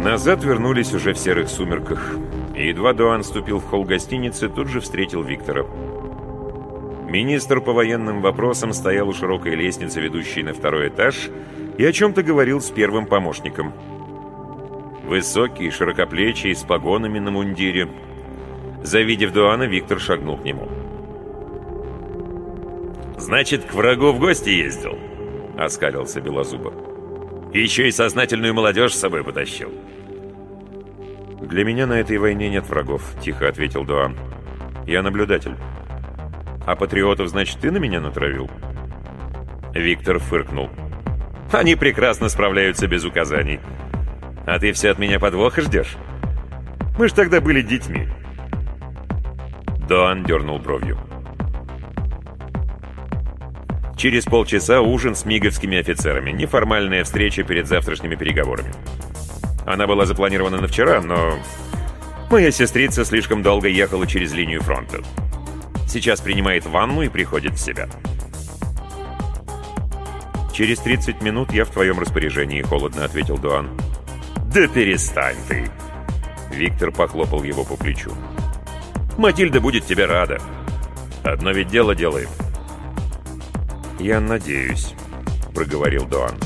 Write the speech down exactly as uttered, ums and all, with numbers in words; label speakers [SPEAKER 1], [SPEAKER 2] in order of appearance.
[SPEAKER 1] Назад вернулись уже в серых сумерках. И едва Доан вступил в холл гостиницы, тут же встретил Виктора. Министр по военным вопросам стоял у широкой лестницы, ведущей на второй этаж, и о чем-то говорил с первым помощником. Высокий, широкоплечий, с погонами на мундире. Завидев Доана, Виктор шагнул к нему. «Значит, к врагу в гости ездил?» — оскалился Белозубов. «Еще и сознательную молодежь с собой потащил». «Для меня на этой войне нет врагов», — тихо ответил Доан. «Я наблюдатель». «А патриотов, значит, ты на меня натравил?» Виктор фыркнул. «Они прекрасно справляются без указаний. А ты все от меня подвоха ждешь? Мы ж тогда были детьми». Доан дернул бровью. Через полчаса ужин с миговскими офицерами. Неформальная встреча перед завтрашними переговорами. Она была запланирована на вчера, но моя сестрица слишком долго ехала через линию фронта. Сейчас принимает ванну и приходит в себя. «Через тридцать минут я в твоем распоряжении», — холодно ответил Доан. «Да перестань ты!» Виктор похлопал его по плечу. «Матильда будет тебе рада. Одно ведь дело делаем». «Я надеюсь», — проговорил Доан.